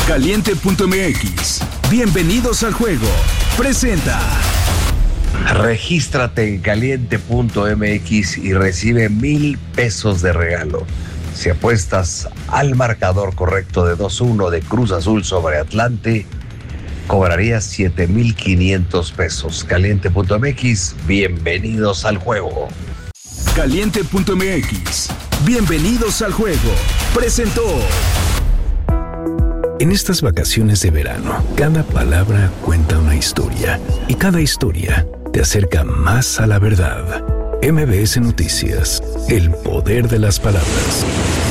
Caliente.mx. Bienvenidos al juego. Presenta. Regístrate en caliente.mx y recibe 1,000 pesos de regalo. Si apuestas al marcador correcto de 2-1 de Cruz Azul sobre Atlante, cobrarías 7,500 pesos. Caliente.mx, bienvenidos al juego. Caliente.mx. Bienvenidos al juego. Presentó. En estas vacaciones de verano, cada palabra cuenta una historia y cada historia te acerca más a la verdad. MBS Noticias, el poder de las palabras.